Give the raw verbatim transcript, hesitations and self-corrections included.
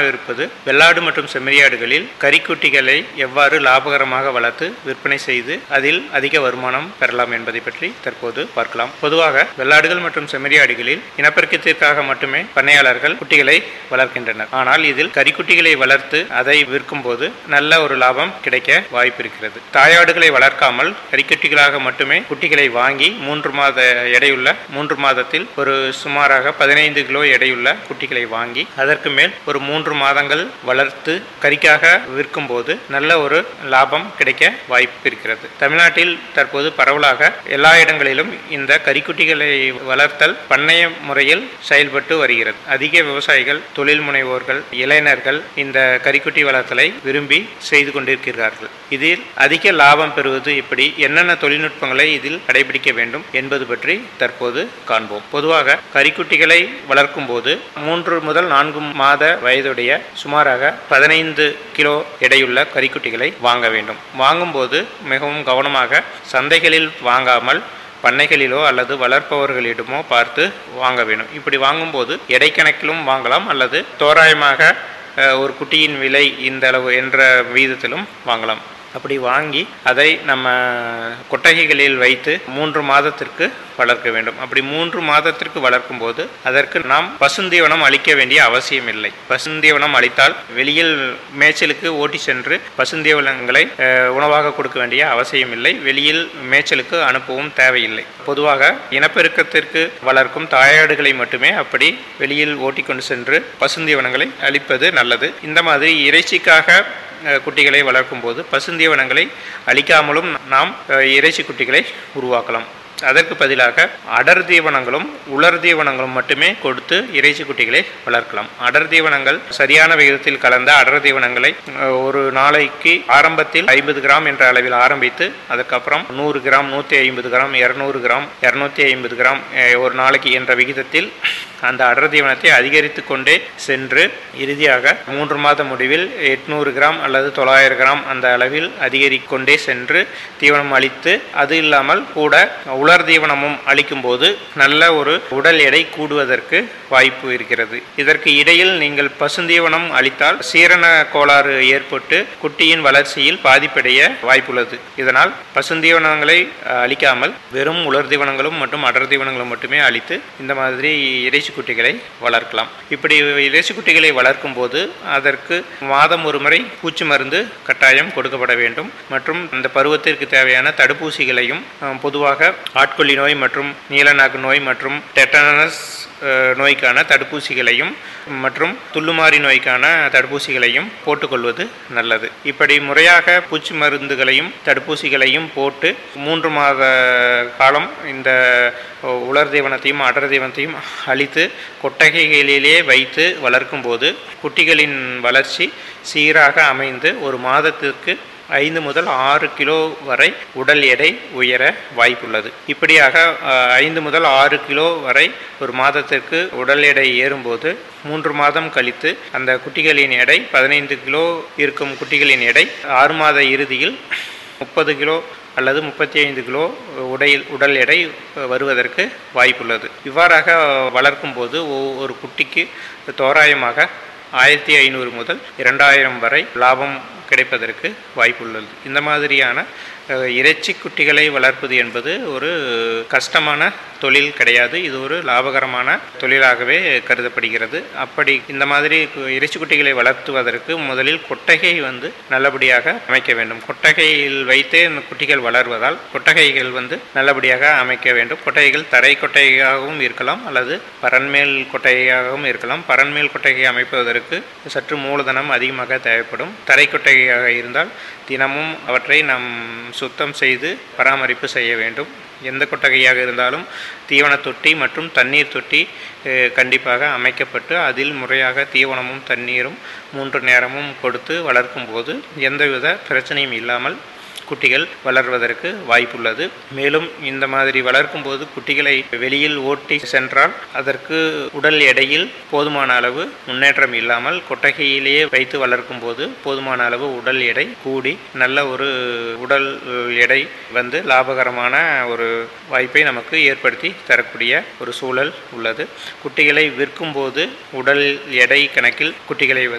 காணவிருப்பது வெள்ளாடு மற்றும் செம்மறியாடுகளில் கறிக்குட்டிகளை எவ்வாறு லாபகரமாக வளர்த்து விற்பனை செய்து அதில் அதிக வருமானம் பெறலாம் என்பதை பற்றி தற்போது பார்க்கலாம். பொதுவாக வெள்ளாடுகள் மற்றும் செம்மறியாடுகளில் இனப்பெருக்கத்திற்காக மட்டுமே பண்ணையாளர்கள் குட்டிகளை வளர்க்கின்றனர். ஆனால் இதில் கறிக்குட்டிகளை வளர்த்து அதை விற்கும் போது நல்ல ஒரு லாபம் கிடைக்க வாய்ப்பு இருக்கிறது. தாயாடுகளை வளர்க்காமல் கறிக்குட்டிகளாக மட்டுமே குட்டிகளை வாங்கி மூன்று மாத எடையுள்ள மூன்று மாதத்தில் ஒரு சுமாராக பதினைந்து கிலோ எடையுள்ள குட்டிகளை வாங்கி அதற்கு மேல் ஒரு மூன்று மாதங்கள் வளர்த்து கறிக்காக விற்கும் போது நல்ல ஒரு லாபம் கிடைக்க வாய்ப்பு இருக்கிறது. தமிழ்நாட்டில் தற்போது பரவலாக எல்லா இடங்களிலும் இந்த கறிக்குட்டிகளை வளர்த்தல் பண்ணைய முறையில் செயல்பட்டு வருகிறது. அதிக விவசாயிகள், தொழில் முனைவோர்கள், இளைஞர்கள் இந்த கறிக்குட்டி வளர்த்தலை விரும்பி செய்து கொண்டிருக்கிறார்கள். இதில் அதிக லாபம் பெறுவது எப்படி, என்னென்ன தொழில்நுட்பங்களை இதில் கடைபிடிக்க வேண்டும் என்பது பற்றி தற்போது காண்போம். பொதுவாக கறிக்குட்டிகளை வளர்க்கும் போது மூன்று முதல் நான்கு மாத வயதுடைய சுமாராக பதினைந்து கிலோ எடையுள்ள கறிக்குட்டிகளை வாங்க வேண்டும். வாங்கும்போது மிகவும் கவனமாக சந்தைகளில் வாங்காமல் பண்ணைகளிலோ அல்லது வளர்ப்பவர்களிடமோ பார்த்து வாங்க வேண்டும். இப்படி வாங்கும்போது எடை கணக்கிலும் வாங்கலாம் அல்லது தோராயமாக ஒரு குட்டியின் விலை இந்த அளவு என்ற விகிதத்திலும் வாங்கலாம். அப்படி வாங்கி அதை நம்ம கொட்டகைகளில் வைத்து மூன்று மாதத்திற்கு வளர்க்க வேண்டும். அப்படி மூன்று மாதத்திற்கு வளர்க்கும் போது அதற்கு நாம் பசுந்தீவனம் அளிக்க வேண்டிய அவசியம் இல்லை. பசுந்தீவனம் அளித்தால் வெளியில் மேய்ச்சலுக்கு ஓட்டி சென்று பசுந்தீவனங்களை உணவாக கொடுக்க வேண்டிய அவசியம் இல்லை. வெளியில் மேய்ச்சலுக்கு அனுப்பவும் தேவையில்லை. பொதுவாக இனப்பெருக்கத்திற்கு வளர்க்கும் தாயாடுகளை மட்டுமே அப்படி வெளியில் ஓட்டி கொண்டு சென்று பசுந்தீவனங்களை அளிப்பது நல்லது. இந்த மாதிரி இறைச்சிக்காக குட்டிகளை வளர்க்கும் போது பசுந்தீவனங்களை அளிக்காமலும் நாம் இறைச்சி குட்டிகளை உருவாக்கலாம். அதற்கு பதிலாக அடர் தீவனங்களும் உலர் தீவனங்களும் மட்டுமே கொடுத்து இறைச்சி குட்டிகளை வளர்க்கலாம். அடர் தீவனங்கள் சரியான விகிதத்தில் கலந்த அடர் தீவனங்களை ஒரு நாளைக்கு ஆரம்பத்தில் ஐம்பது கிராம் என்ற அளவில் ஆரம்பித்து அதுக்கப்புறம் நூறு கிராம், நூற்றி ஐம்பது கிராம், இருநூறு கிராம், இருநூத்தி ஐம்பது கிராம் ஒரு நாளைக்கு என்ற விகிதத்தில் அந்த அடர் தீவனத்தை அதிகரித்து கொண்டே சென்று இறுதியாக மூன்று மாத முடிவில் எட்நூறு கிராம் அல்லது தொள்ளாயிரம் கிராம் அந்த அளவில் அதிகரிக்கொண்டே சென்று தீவனம் அளித்து அது இல்லாமல் கூட உலர் தீவனமும் அளிக்கும் போது நல்ல ஒரு உடல் எடை கூடுவதற்கு வாய்ப்பு இருக்கிறது. இதற்கு இடையில் நீங்கள் பசுந்தீவனம் அளித்தால் சீரண கோளாறு ஏற்பட்டு குட்டியின் வளர்ச்சியில் பாதிப்படைய வாய்ப்புள்ளது. இதனால் பசுந்தீவனங்களை அளிக்காமல் வெறும் உலர் தீவனங்களும் மற்றும் அடர் தீவனங்களும் மட்டுமே அளித்து இந்த மாதிரி இறைச்சி குட்டிகளை வளர்க்கலாம். இப்படி இறைச்சி குட்டிகளை வளர்க்கும் போது அதற்கு மாதம் ஒரு முறை பூச்சி மருந்து கட்டாயம் கொடுக்கப்பட வேண்டும். மற்றும் அந்த பருவத்திற்கு தேவையான தடுப்பூசிகளையும் பொதுவாக ஆட்கொல்லி நோய் மற்றும் நீலநாக்கு நோய் மற்றும் டெட்டனஸ் நோய்க்கான தடுப்பூசிகளையும் மற்றும் துள்ளுமாறி நோய்க்கான தடுப்பூசிகளையும் போட்டுக்கொள்வது நல்லது. இப்படி முறையாக பூச்சி மருந்துகளையும் தடுப்பூசிகளையும் போட்டு மூன்று மாத காலம் இந்த உலர் தீவனத்தையும் அடர் தீவனத்தையும் அளித்து கொட்டகைகளிலே வைத்து வளர்க்கும் போது குட்டிகளின் வளர்ச்சி சீராக அமைந்து ஒரு மாதத்திற்கு ஐந்து முதல் ஆறு கிலோ வரை உடல் எடை உயர வாய்ப்புள்ளது. இப்படியாக ஐந்து முதல் ஆறு கிலோ வரை ஒரு மாதத்திற்கு உடல் எடை ஏறும்போது மூன்று மாதம் கழித்து அந்த குட்டிகளின் எடை பதினைந்து கிலோ இருக்கும் குட்டிகளின் எடை ஆறு மாத இறுதியில் முப்பது கிலோ அல்லது முப்பத்தி ஐந்து கிலோ உடையில் உடல் எடை வருவதற்கு வாய்ப்புள்ளது. இவ்வாறாக வளர்க்கும் போது ஒரு குட்டிக்கு தோராயமாக ஆயிரத்தி ஐநூறு முதல் இரண்டாயிரம் வரை லாபம் கிடைப்பதற்கு வாய்ப்புள்ளது. இந்த மாதிரியான இறைச்சி குட்டிகளை வளர்ப்பது என்பது ஒரு கஷ்டமான தொழில் கிடையாது. இது ஒரு லாபகரமான தொழிலாகவே கருதப்படுகிறது. அப்படி இந்த மாதிரி இறைச்சி குட்டிகளை வளர்த்துவதற்கு முதலில் கொட்டகை வந்து நல்லபடியாக அமைக்க வேண்டும். கொட்டகையில் வைத்தே இந்த குட்டிகள் வளர்வதால் கொட்டகைகள் வந்து நல்லபடியாக அமைக்க வேண்டும். கொட்டகைகள் தரை கொட்டகையாகவும் இருக்கலாம் அல்லது பரன்மேல் கொட்டகையாகவும் இருக்கலாம். பரன்மேல் கொட்டகை அமைப்பதற்கு சற்று மூலதனம் அதிகமாக தேவைப்படும். தரை கொட்டகையாக இருந்தால் தினமும் அவற்றை நாம் சுத்தம் செய்து பராமரிப்பு செய்ய வேண்டும். எந்த கொட்டகையாக இருந்தாலும் தீவன தொட்டி மற்றும் தண்ணீர் தொட்டி கண்டிப்பாக அமைக்கப்பட்டு அதில் முறையாக தீவனமும் தண்ணீரும் மூன்று நேரமும் கொடுத்து வளர்க்கும் போது எந்தவித பிரச்சனையும் இல்லாமல் குட்டிகள் வளர்வதற்கு வாய்ப்புள்ளது. மேலும் இந்த மாதிரி வளர்க்கும் போது குட்டிகளை வெளியில் ஓட்டி சென்றால் அதற்கு உடல் எடையில் போதுமான அளவு முன்னேற்றம் இல்லாமல் கொட்டகையிலேயே வைத்து வளர்க்கும் போது போதுமான அளவு உடல் எடை கூடி நல்ல ஒரு உடல் எடை வந்து லாபகரமான ஒரு வாய்ப்பை நமக்கு ஏற்படுத்தி தரக்கூடிய ஒரு சூழல் உள்ளது. குட்டிகளை விற்கும் போது உடல் எடை கணக்கில் குட்டிகளை